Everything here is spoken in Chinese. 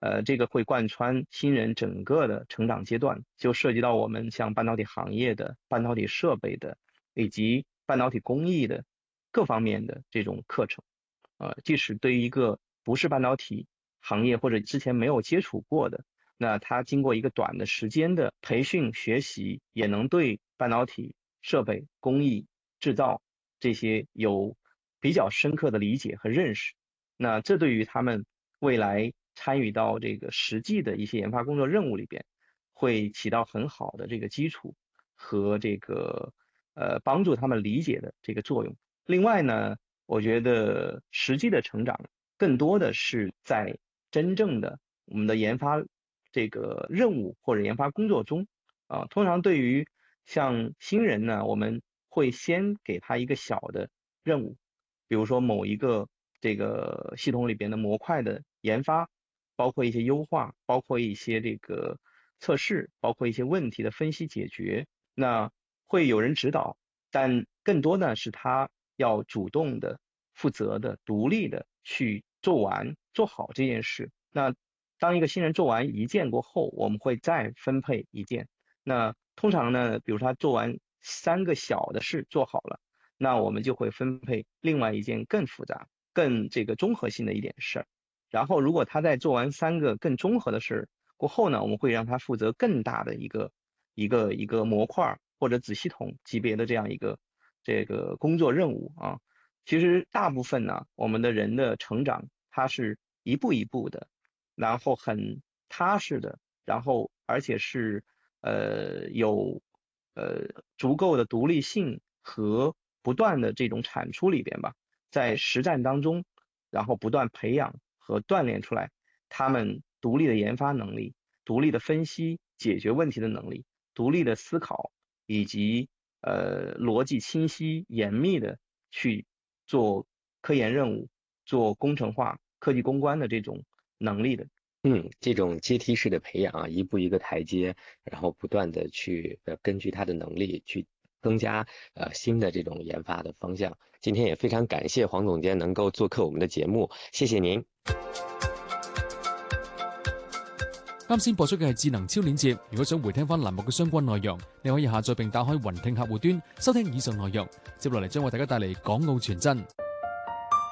这个会贯穿新人整个的成长阶段，就涉及到我们像半导体行业的、半导体设备的，以及半导体工艺的各方面的这种课程。即使对于一个不是半导体行业或者之前没有接触过的，那他经过一个短的时间的培训学习，也能对半导体设备、工艺、制造这些有比较深刻的理解和认识。那这对于他们未来参与到这个实际的一些研发工作任务里边，会起到很好的这个基础和这个帮助他们理解的这个作用。另外呢，我觉得实际的成长更多的是在真正的我们的研发这个任务或者研发工作中通常对于像新人呢，我们会先给他一个小的任务，比如说某一个这个系统里边的模块的研发，包括一些优化，包括一些这个测试，包括一些问题的分析解决，那会有人指导，但更多呢是他要主动的、负责的、独立的去做完、做好这件事。那当一个新人做完一件过后，我们会再分配一件。那通常呢，比如说他做完3个小的事做好了，那我们就会分配另外一件更复杂、更这个综合性的一点事儿。然后，如果他在做完3个更综合的事儿过后呢，我们会让他负责更大的一个模块或者子系统级别的这样一个这个工作任务啊。其实大部分呢，我们的人的成长，它是一步一步的，然后很踏实的，然后而且是有足够的独立性和不断的这种产出里边吧，在实战当中，然后不断培养和锻炼出来他们独立的研发能力、独立的分析解决问题的能力、独立的思考，以及逻辑清晰严密的去做科研任务、做工程化、科技攻关的这种能力的。 这种阶梯式的培养啊，一步一个台阶，然后不断的去根据他的能力去增加新的这种研发的方向。今天也非常感谢黄总监能够做客我们的節目，謝謝您。 啱先播出嘅係智能超鏈接，如果想回聽翻欄目嘅相關內容，你可以下載並打開雲聽客戶端收聽以上內容。接落嚟將為大家帶嚟港澳傳真。